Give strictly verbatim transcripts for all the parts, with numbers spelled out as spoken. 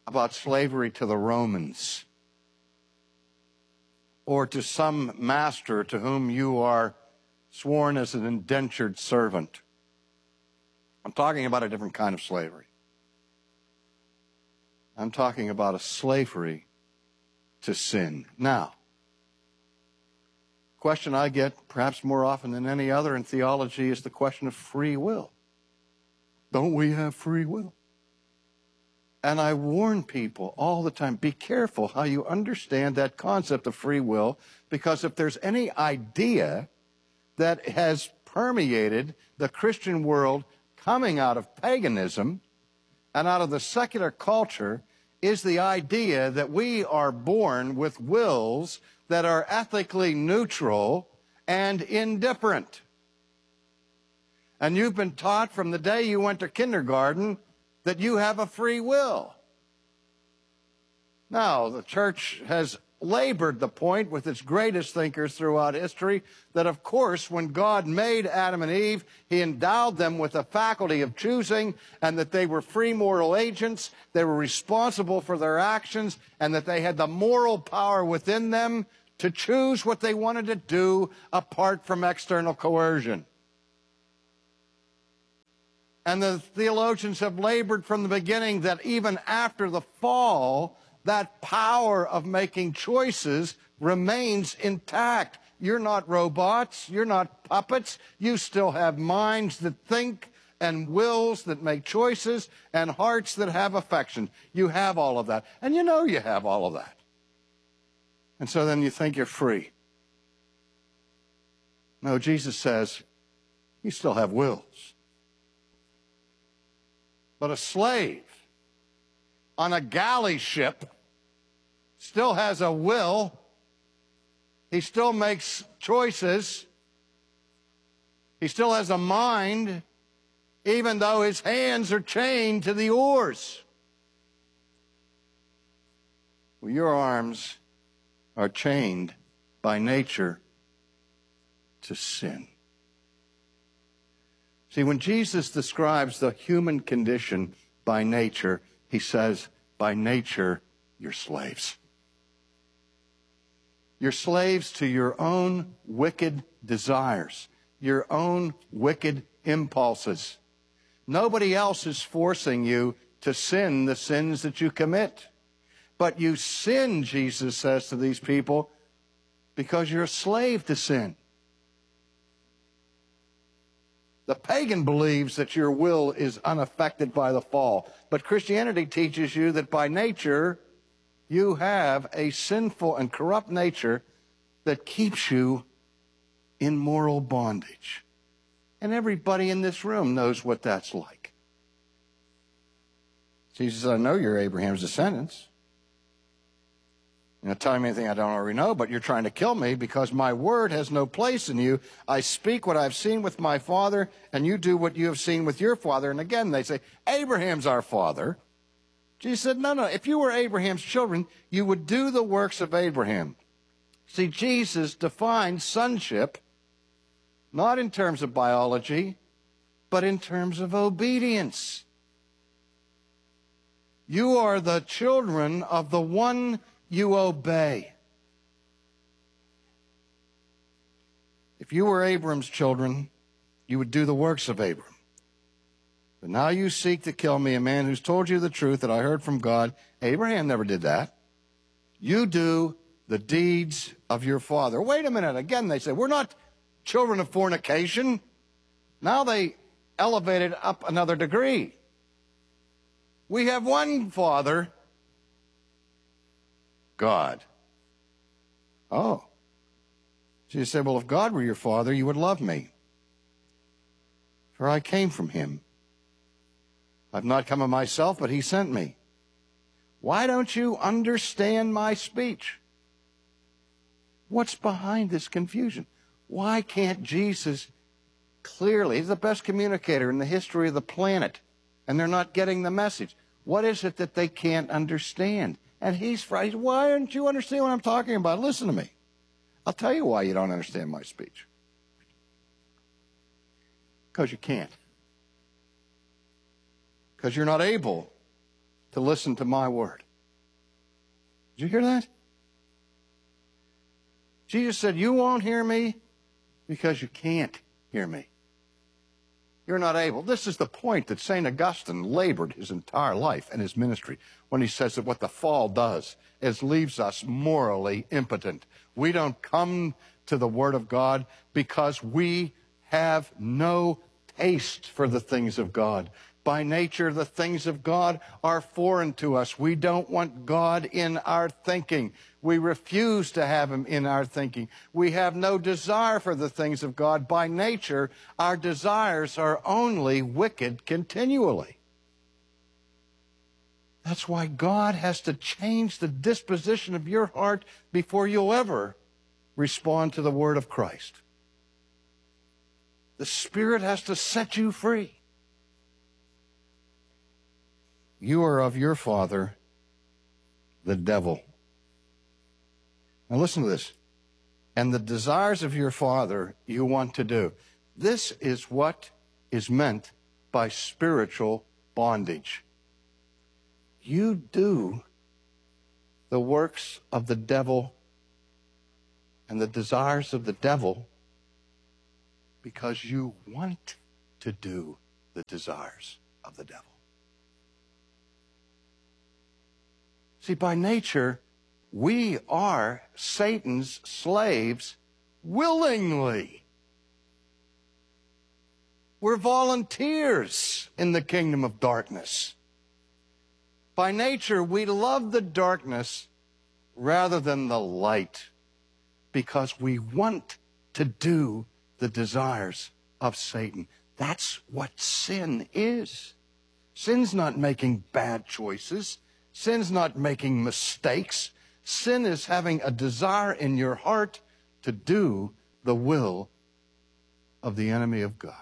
about slavery to the Romans or to some master to whom you are sworn as an indentured servant. I'm talking about a different kind of slavery. I'm talking about a slavery to sin. Now, the question I get perhaps more often than any other in theology is the question of free will. Don't we have free will? And I warn people all the time, be careful how you understand that concept of free will, because if there's any idea that has permeated the Christian world coming out of paganism and out of the secular culture, is the idea that we are born with wills that are ethically neutral and indifferent. And you've been taught from the day you went to kindergarten that you have a free will. Now, the church has labored the point with its greatest thinkers throughout history that, of course, when God made Adam and Eve, he endowed them with the faculty of choosing, and that they were free moral agents, they were responsible for their actions, and that they had the moral power within them to choose what they wanted to do apart from external coercion. And the theologians have labored from the beginning that even after the fall, that power of making choices remains intact. You're not robots. You're not puppets. You still have minds that think and wills that make choices and hearts that have affection. You have all of that. And you know you have all of that. And so then you think you're free. No, Jesus says you still have wills. But a slave on a galley ship still has a will. He still makes choices. He still has a mind, even though his hands are chained to the oars. Well, your arms are chained by nature to sin. See, when Jesus describes the human condition by nature, he says, by nature, you're slaves. You're slaves to your own wicked desires, your own wicked impulses. Nobody else is forcing you to sin the sins that you commit. But you sin, Jesus says to these people, because you're a slave to sin. The pagan believes that your will is unaffected by the fall. But Christianity teaches you that by nature, you have a sinful and corrupt nature that keeps you in moral bondage. And everybody in this room knows what that's like. Jesus said, I know you're Abraham's descendants. You're not telling me anything I don't already know, but you're trying to kill me because my word has no place in you. I speak what I've seen with my father, and you do what you have seen with your father. And again, they say, Abraham's our father. Jesus said, no, no, if you were Abraham's children, you would do the works of Abraham. See, Jesus defined sonship not in terms of biology, but in terms of obedience. You are the children of the one you obey. If you were Abram's children, you would do the works of Abram. But now you seek to kill me, a man who's told you the truth that I heard from God. Abraham never did that. You do the deeds of your father. Wait a minute. Again, they say, we're not children of fornication. Now they elevate it up another degree. We have one Father, God. Oh. Jesus said, well, if God were your father, you would love me. For I came from him. I've not come of myself, but he sent me. Why don't you understand my speech? What's behind this confusion? Why can't Jesus clearly, he's the best communicator in the history of the planet, and they're not getting the message. What is it that they can't understand? And he's frightened. Why don't you understand what I'm talking about? Listen to me. I'll tell you why you don't understand my speech. Because you can't. Because you're not able to listen to my word. Did you hear that? Jesus said, you won't hear me because you can't hear me. You're not able. This is the point that Saint Augustine labored his entire life and his ministry when he says that what the fall does is leaves us morally impotent. We don't come to the Word of God because we have no taste for the things of God. By nature, the things of God are foreign to us. We don't want God in our thinking. We refuse to have him in our thinking. We have no desire for the things of God. By nature, our desires are only wicked continually. That's why God has to change the disposition of your heart before you'll ever respond to the word of Christ. The Spirit has to set you free. You are of your father, the devil. Now listen to this. And the desires of your father you want to do. This is what is meant by spiritual bondage. You do the works of the devil and the desires of the devil because you want to do the desires of the devil. See, by nature, we are Satan's slaves willingly. We're volunteers in the kingdom of darkness. By nature, we love the darkness rather than the light because we want to do the desires of Satan. That's what sin is. Sin's not making bad choices. Sin's not making mistakes. Sin is having a desire in your heart to do the will of the enemy of God.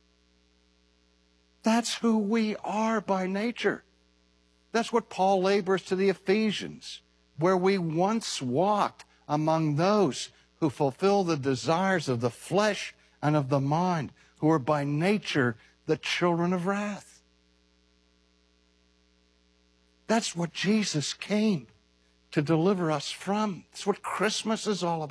That's who we are by nature. That's what Paul labors to the Ephesians, where we once walked among those who fulfill the desires of the flesh and of the mind, who are by nature the children of wrath. That's what Jesus came to deliver us from. That's what Christmas is all about.